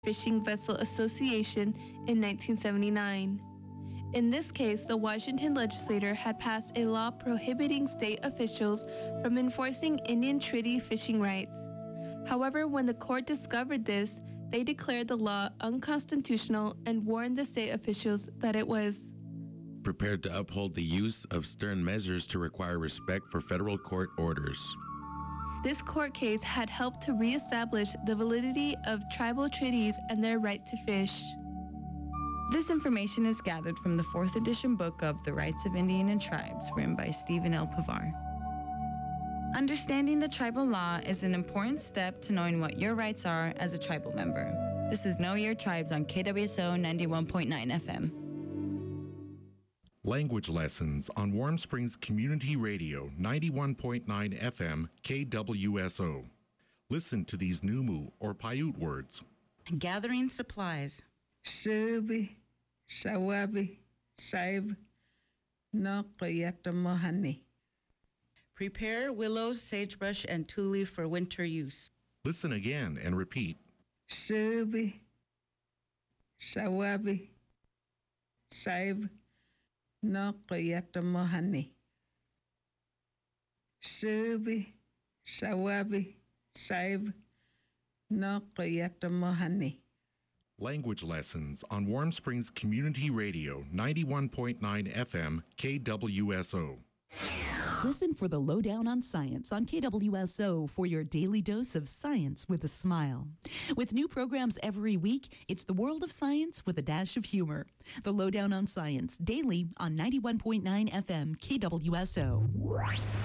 Fishing Vessel Association in 1979. In this case, the Washington legislature had passed a law prohibiting state officials from enforcing Indian treaty fishing rights. However, when the court discovered this, they declared the law unconstitutional and warned the state officials that it was prepared to uphold the use of stern measures to require respect for federal court orders. This court case had helped to reestablish the validity of tribal treaties and their right to fish. This information is gathered from the 4th edition book of The Rights of Indian and Tribes, written by Stephen L. Pavar. Understanding the tribal law is an important step to knowing what your rights are as a tribal member. This is Know Your Tribes on KWSO 91.9 FM. Language lessons on Warm Springs Community Radio 91.9 FM KWSO. Listen to these Numu or Paiute words. Gathering supplies. Shubi, Shawabi, Saiv, no Mohani. Prepare willows, sagebrush, and tule for winter use. Listen again and repeat. Shubi, Shawabi, Saiv, no Mohani. Shubi, Shawabi, Saiv, no Mohani. Language lessons on Warm Springs Community Radio 91.9 FM KWSO. Listen for the Lowdown on Science on KWSO for your daily dose of science with a smile. With new programs every week, it's the world of science with a dash of humor. The Lowdown on Science, daily on 91.9 FM KWSO.